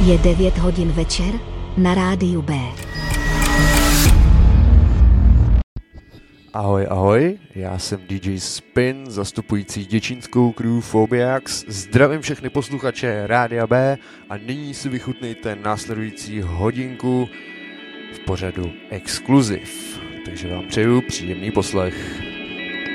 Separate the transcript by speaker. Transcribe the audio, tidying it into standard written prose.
Speaker 1: Je 9 hodin večer na rádiu B.
Speaker 2: Ahoj, ahoj, já jsem DJ Spin, zastupující děčínskou crew Phobiax. Zdravím všechny posluchače Rádia B a nyní si vychutnejte následující hodinku v pořadu Exkluziv. Takže vám přeju příjemný poslech.